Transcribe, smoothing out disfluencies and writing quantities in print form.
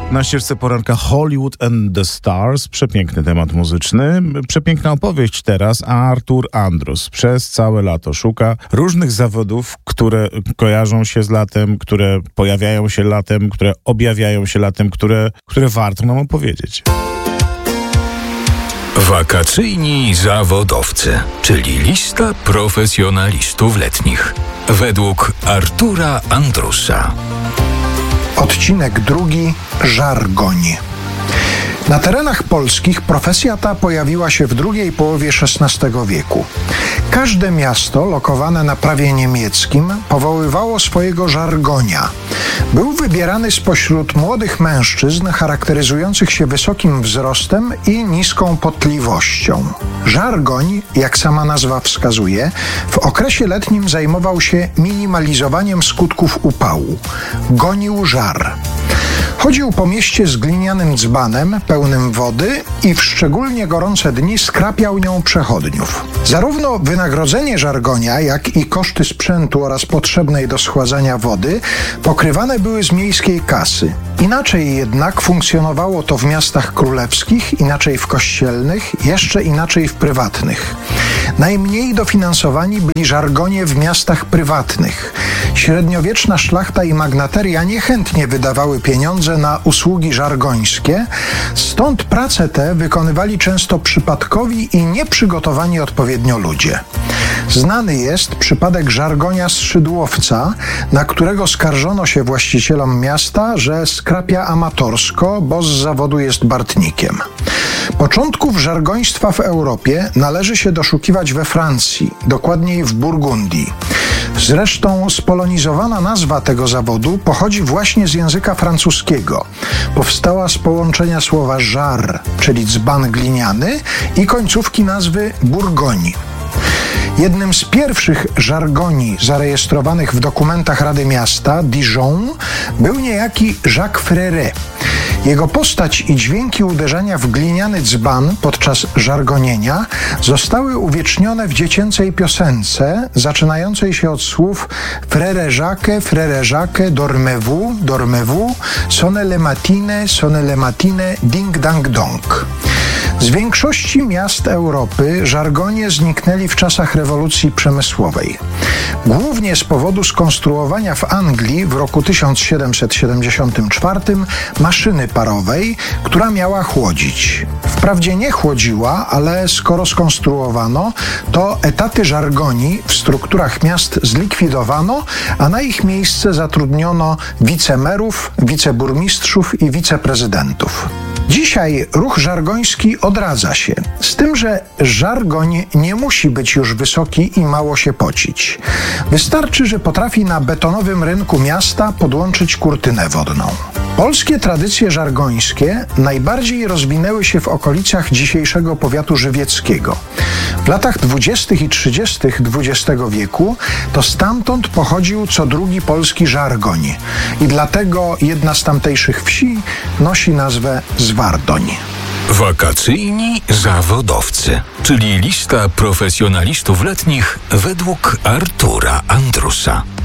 Na ścieżce poranka Hollywood and the Stars. Przepiękny temat muzyczny. Przepiękna opowieść teraz. Artur Andrus przez całe lato szuka różnych zawodów, które kojarzą się z latem, które pojawiają się latem, które objawiają się latem, które warto nam opowiedzieć. Wakacyjni zawodowcy, czyli lista profesjonalistów letnich. Według Artura Andrusa. Odcinek 2. Żargoń. Na terenach polskich profesja ta pojawiła się w drugiej połowie XVI wieku. Każde miasto lokowane na prawie niemieckim powoływało swojego żargonia. Był wybierany spośród młodych mężczyzn charakteryzujących się wysokim wzrostem i niską potliwością. Żargoń, jak sama nazwa wskazuje, w okresie letnim zajmował się minimalizowaniem skutków upału. Gonił żar. Chodził po mieście z glinianym dzbanem pełnym wody i w szczególnie gorące dni skrapiał nią przechodniów. Zarówno wynagrodzenie żargonia, jak i koszty sprzętu oraz potrzebnej do schładzania wody pokrywane były z miejskiej kasy. Inaczej jednak funkcjonowało to w miastach królewskich, inaczej w kościelnych, jeszcze inaczej w prywatnych. Najmniej dofinansowani byli żargonie w miastach prywatnych. Średniowieczna szlachta i magnateria niechętnie wydawały pieniądze na usługi żargońskie, stąd prace te wykonywali często przypadkowi i nieprzygotowani odpowiednio ludzie. Znany jest przypadek żargonia z Szydłowca, na którego skarżono się właścicielom miasta, że skrapia amatorsko, bo z zawodu jest bartnikiem. Początków żargoństwa w Europie należy się doszukiwać we Francji, dokładniej w Burgundii. Zresztą spolonizowana nazwa tego zawodu pochodzi właśnie z języka francuskiego. Powstała z połączenia słowa żar, czyli dzban gliniany, i końcówki nazwy Bourgogne. Jednym z pierwszych żargoni zarejestrowanych w dokumentach Rady Miasta Dijon był niejaki Jacques Freret. Jego postać i dźwięki uderzania w gliniany dzban podczas żargonienia zostały uwiecznione w dziecięcej piosence zaczynającej się od słów Frère Jacques, dormez-vous, sonne le matine, ding dang dong. Z większości miast Europy żargonie zniknęli w czasach rewolucji przemysłowej. Głównie z powodu skonstruowania w Anglii w roku 1774 maszyny parowej, która miała chłodzić. Wprawdzie nie chłodziła, ale skoro skonstruowano, to etaty żargoni w strukturach miast zlikwidowano, a na ich miejsce zatrudniono wicemerów, wiceburmistrzów i wiceprezydentów. Dzisiaj ruch żargoński odradza się, z tym, że żargoń nie musi być już wysoki i mało się pocić. Wystarczy, że potrafi na betonowym rynku miasta podłączyć kurtynę wodną. Polskie tradycje żargońskie najbardziej rozwinęły się w okolicach dzisiejszego powiatu żywieckiego. W latach 20. i 30. XX wieku to stamtąd pochodził co drugi polski żargoń i dlatego jedna z tamtejszych wsi nosi nazwę Zwardoń. Wakacyjni zawodowcy, czyli lista profesjonalistów letnich według Artura Andrusa.